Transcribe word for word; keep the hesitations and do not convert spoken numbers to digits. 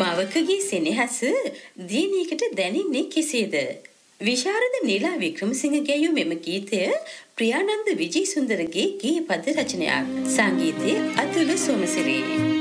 මවකගේ සෙනෙහස දියණියකට දැනෙන්නේ කෙසේද? විශාරද නීලා වික්‍රමසිංහ ගැයූ මෙම ගීතය ප්‍රියානන්ද විජේසුන්දරගේ ගී පද රචනයක්. සංගීතය අතුල සෝමසිරි.